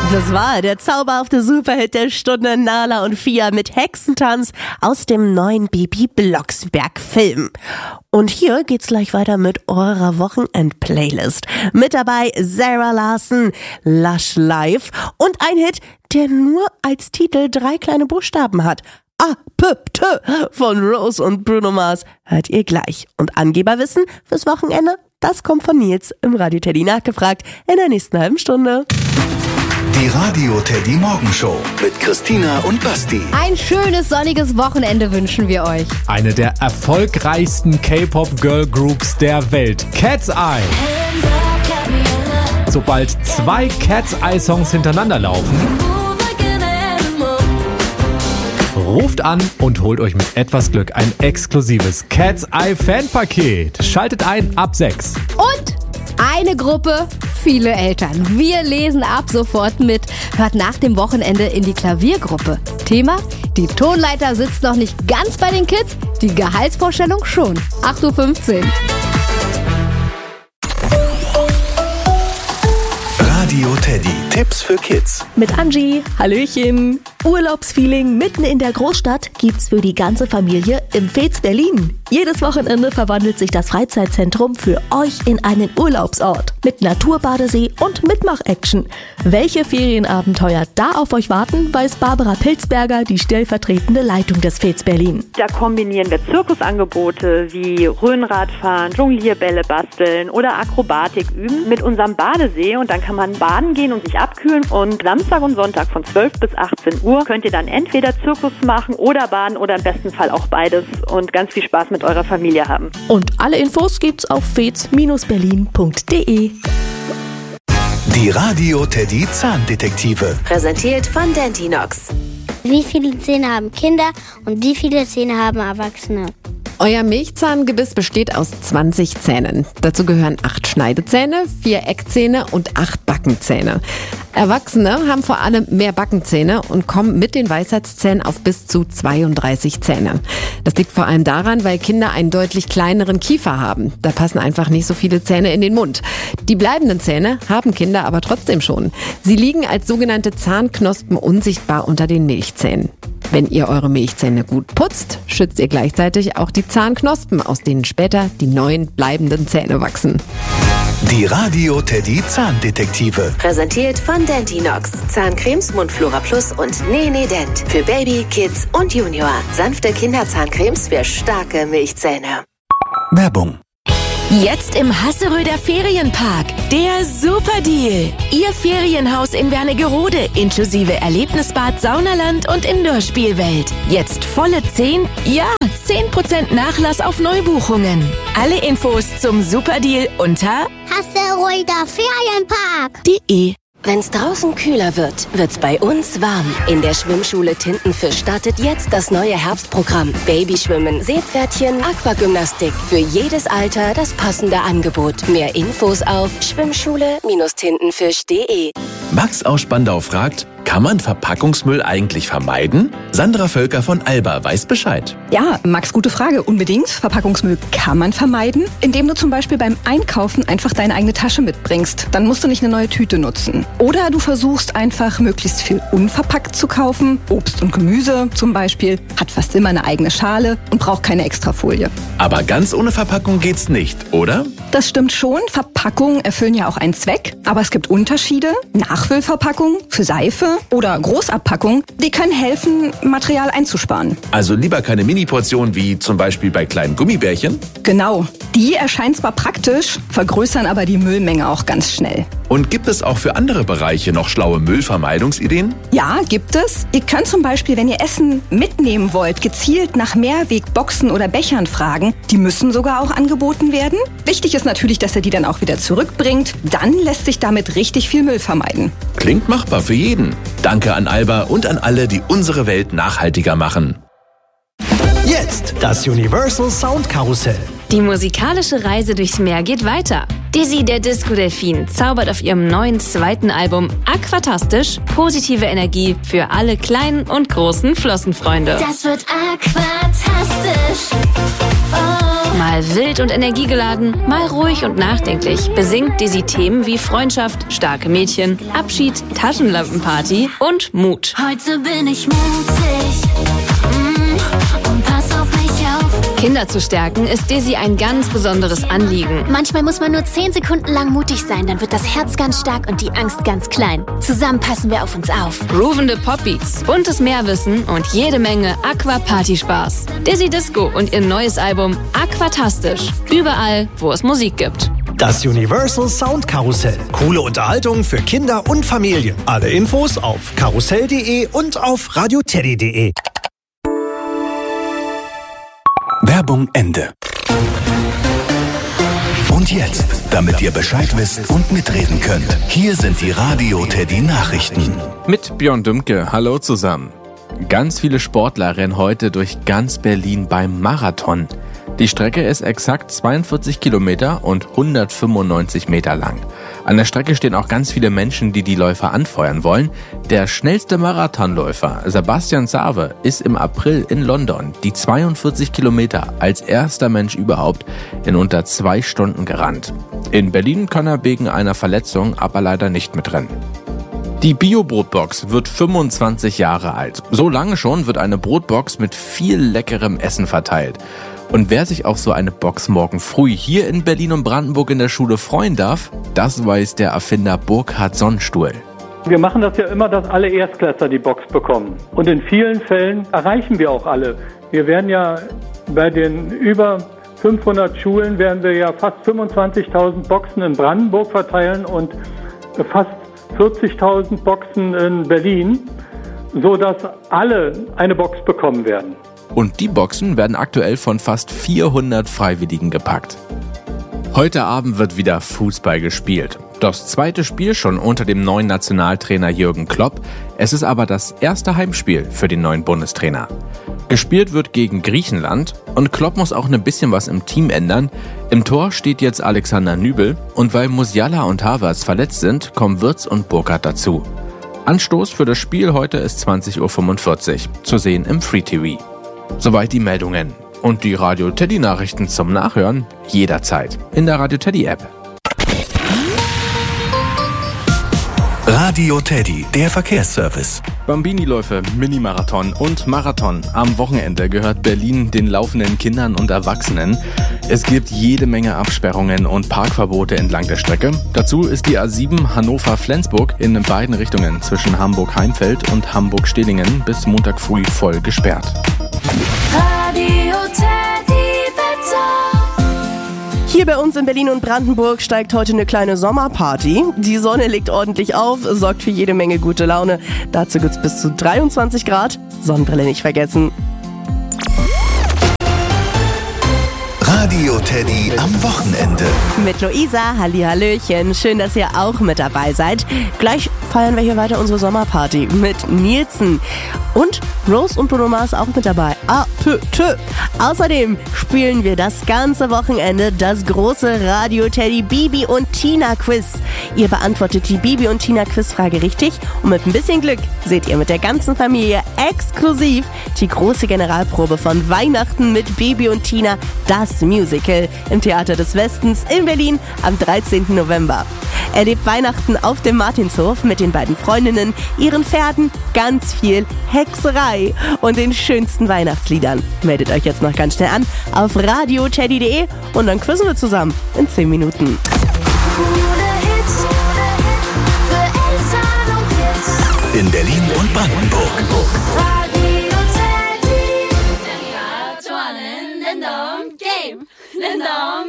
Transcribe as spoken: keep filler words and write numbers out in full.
Das war der zauberhafte Superhit der Stunde, Nala und Fia mit Hexentanz aus dem neuen Bibi Blocksberg-Film. Und hier geht's gleich weiter mit eurer Wochenend-Playlist. Mit dabei Sarah Larson, Lush Life und ein Hit, der nur als Titel drei kleine Buchstaben hat. A, P, T von Rose und Bruno Mars hört ihr gleich. Und Angeberwissen fürs Wochenende, das kommt von Nils im Radio Teddy nachgefragt in der nächsten halben Stunde. Die Radio Teddy Morgenshow mit Christina und Basti. Ein schönes sonniges Wochenende wünschen wir euch. Eine der erfolgreichsten K-Pop-Girl-Groups der Welt, Cat's Eye. Sobald zwei Cat's Eye-Songs hintereinander laufen, ruft an und holt euch mit etwas Glück ein exklusives Cat's Eye Fanpaket. Schaltet ein ab sechs. Und eine Gruppe, viele Eltern. Wir lesen ab sofort mit. Hört nach dem Wochenende in die Klaviergruppe. Thema: Die Tonleiter sitzt noch nicht ganz bei den Kids, die Gehaltsvorstellung schon. acht Uhr fünfzehn. Radio Teddy. Tipps für Kids. Mit Angie. Hallöchen. Urlaubsfeeling mitten in der Großstadt gibt's für die ganze Familie im Fez Berlin. Jedes Wochenende verwandelt sich das Freizeitzentrum für euch in einen Urlaubsort. Mit Naturbadesee und Mitmach-Action. Welche Ferienabenteuer da auf euch warten, weiß Barbara Pilzberger, die stellvertretende Leitung des Fez Berlin. Da kombinieren wir Zirkusangebote wie Rhönradfahren, Jonglierbälle basteln oder Akrobatik üben mit unserem Badesee, und dann kann man baden gehen und sich abkühlen, und Samstag und Sonntag von zwölf bis achtzehn Uhr könnt ihr dann entweder Zirkus machen oder baden oder im besten Fall auch beides und ganz viel Spaß mit eurer Familie haben. Und alle Infos gibt's auf fez Berlin punkt de. Die Radio Teddy Zahndetektive. Präsentiert von Dentinox. Wie viele Zähne haben Kinder und wie viele Zähne haben Erwachsene? Euer Milchzahngebiss besteht aus zwanzig Zähnen. Dazu gehören acht Schneidezähne, vier Eckzähne und acht Backenzähne. Erwachsene haben vor allem mehr Backenzähne und kommen mit den Weisheitszähnen auf bis zu zweiunddreißig Zähne. Das liegt vor allem daran, weil Kinder einen deutlich kleineren Kiefer haben. Da passen einfach nicht so viele Zähne in den Mund. Die bleibenden Zähne haben Kinder aber trotzdem schon. Sie liegen als sogenannte Zahnknospen unsichtbar unter den Milchzähnen. Wenn ihr eure Milchzähne gut putzt, schützt ihr gleichzeitig auch die Zahnknospen, aus denen später die neuen bleibenden Zähne wachsen. Die Radio Teddy Zahndetektive. Präsentiert von Dentinox. Zahncremes, Mundflora Plus und Nene Dent. Für Baby, Kids und Junior. Sanfte Kinderzahncremes für starke Milchzähne. Werbung. Jetzt im Hasseröder Ferienpark. Der Superdeal. Ihr Ferienhaus in Wernigerode inklusive Erlebnisbad, Saunaland und Indoor-Spielwelt. Jetzt volle zehn, ja, zehn Prozent Nachlass auf Neubuchungen. Alle Infos zum Superdeal unter Hasseröder Ferienpark. de. Wenn's draußen kühler wird, wird's bei uns warm. In der Schwimmschule Tintenfisch startet jetzt das neue Herbstprogramm. Babyschwimmen, Seepferdchen, Aquagymnastik. Für jedes Alter das passende Angebot. Mehr Infos auf schwimmschule Tintenfisch punkt de. Max aus Spandau fragt, kann man Verpackungsmüll eigentlich vermeiden? Sandra Völker von Alba weiß Bescheid. Ja, Max, gute Frage. Unbedingt. Verpackungsmüll kann man vermeiden, indem du zum Beispiel beim Einkaufen einfach deine eigene Tasche mitbringst. Dann musst du nicht eine neue Tüte nutzen. Oder du versuchst einfach möglichst viel unverpackt zu kaufen. Obst und Gemüse zum Beispiel hat fast immer eine eigene Schale und braucht keine Extrafolie. Aber ganz ohne Verpackung geht's nicht, oder? Das stimmt schon. Verpackungen erfüllen ja auch einen Zweck. Aber es gibt Unterschiede. Nachfüllverpackungen für Seife oder Großabpackungen, die können helfen, Material einzusparen. Also lieber keine Mini-Portion wie zum Beispiel bei kleinen Gummibärchen? Genau. Die erscheinen zwar praktisch, vergrößern aber die Müllmenge auch ganz schnell. Und gibt es auch für andere Bereiche noch schlaue Müllvermeidungsideen? Ja, gibt es. Ihr könnt zum Beispiel, wenn ihr Essen mitnehmen wollt, gezielt nach Mehrwegboxen oder Bechern fragen. Die müssen sogar auch angeboten werden. Wichtig ist natürlich, dass ihr die dann auch wieder zurückbringt. Dann lässt sich damit richtig viel Müll vermeiden. Klingt machbar für jeden. Danke an Alba und an alle, die unsere Welt nachhaltiger machen. Jetzt das Universal Sound Karussell. Die musikalische Reise durchs Meer geht weiter. Dizzy, der Disco-Delfin, zaubert auf ihrem neuen zweiten Album Aquatastisch positive Energie für alle kleinen und großen Flossenfreunde. Das wird aquatastisch. Oh. Mal wild und energiegeladen, mal ruhig und nachdenklich besingt Desi Themen wie Freundschaft, starke Mädchen, Abschied, Taschenlampenparty und Mut. Heute bin ich mutig mm, und pass auf mich auf. Kinder zu stärken ist Desi ein ganz besonderes Anliegen. Manchmal muss man nur zehn Sekunden lang mutig sein, dann wird das Herz ganz stark und die Angst ganz klein. Zusammen passen wir auf uns auf. Groovende Popbeats, buntes Mehrwissen und jede Menge Aqua-Party-Spaß. Desi Disco und ihr neues Album Aquatastisch. Überall, wo es Musik gibt. Das Universal Sound Karussell. Coole Unterhaltung für Kinder und Familien. Alle Infos auf karussell punkt de und auf radioteddy punkt de. Werbung Ende. Und jetzt, damit ihr Bescheid wisst und mitreden könnt, hier sind die Radio Teddy Nachrichten. Mit Björn Dümke, hallo zusammen. Ganz viele Sportler rennen heute durch ganz Berlin beim Marathon. Die Strecke ist exakt zweiundvierzig Kilometer und hundertfünfundneunzig Meter lang. An der Strecke stehen auch ganz viele Menschen, die die Läufer anfeuern wollen. Der schnellste Marathonläufer, Sebastian Save, ist im April in London die zweiundvierzig Kilometer als erster Mensch überhaupt in unter zwei Stunden gerannt. In Berlin kann er wegen einer Verletzung aber leider nicht mitrennen. Die Bio-Brotbox wird fünfundzwanzig Jahre alt. So lange schon wird eine Brotbox mit viel leckerem Essen verteilt. Und wer sich auf so eine Box morgen früh hier in Berlin und Brandenburg in der Schule freuen darf, das weiß der Erfinder Burkhard Sonnstuhl. Wir machen das ja immer, dass alle Erstklässler die Box bekommen. Und in vielen Fällen erreichen wir auch alle. Wir werden ja bei den über fünfhundert Schulen werden wir ja fast fünfundzwanzigtausend Boxen in Brandenburg verteilen und fast vierzigtausend Boxen in Berlin, sodass alle eine Box bekommen werden. Und die Boxen werden aktuell von fast vierhundert Freiwilligen gepackt. Heute Abend wird wieder Fußball gespielt. Das zweite Spiel schon unter dem neuen Nationaltrainer Jürgen Klopp. Es ist aber das erste Heimspiel für den neuen Bundestrainer. Gespielt wird gegen Griechenland und Klopp muss auch ein bisschen was im Team ändern. Im Tor steht jetzt Alexander Nübel und weil Musiala und Havertz verletzt sind, kommen Wirtz und Burkhardt dazu. Anstoß für das Spiel heute ist zwanzig Uhr fünfundvierzig, zu sehen im Free T V. Soweit die Meldungen. Und die Radio Teddy Nachrichten zum Nachhören jederzeit in der Radio Teddy App. Radio Teddy, der Verkehrsservice. Bambini-Läufe, Minimarathon und Marathon. Am Wochenende gehört Berlin den laufenden Kindern und Erwachsenen. Es gibt jede Menge Absperrungen und Parkverbote entlang der Strecke. Dazu ist die A sieben Hannover-Flensburg in beiden Richtungen zwischen Hamburg-Heimfeld und Hamburg-Stehlingen bis Montag früh voll gesperrt. Radio Teddy Wetter. Hier bei uns in Berlin und Brandenburg steigt heute eine kleine Sommerparty. Die Sonne legt ordentlich auf, sorgt für jede Menge gute Laune. Dazu gibt's bis zu dreiundzwanzig Grad. Sonnenbrille nicht vergessen. Radio Teddy am Wochenende. Mit Luisa, hallihallöchen. Schön, dass ihr auch mit dabei seid. Gleich feiern wir hier weiter unsere Sommerparty mit Nielsen. Und Rose und Bruno Mars auch mit dabei. Ah, tö, tö. Außerdem spielen wir das ganze Wochenende das große Radio Teddy Bibi und Tina Quiz. Ihr beantwortet die Bibi und Tina Quizfrage richtig und mit ein bisschen Glück seht ihr mit der ganzen Familie exklusiv die große Generalprobe von Weihnachten mit Bibi und Tina, das Musical im Theater des Westens in Berlin am dreizehnten November. Erlebt Weihnachten auf dem Martinshof mit den beiden Freundinnen, ihren Pferden, ganz viel Hexerei und den schönsten Weihnachtsliedern. Meldet euch jetzt noch ganz schnell an auf radio teddy punkt de und dann quizzen wir zusammen in zehn Minuten. In Berlin und Brandenburg. Radio Teddy. Der aktuellen Länder- und Game. Länder-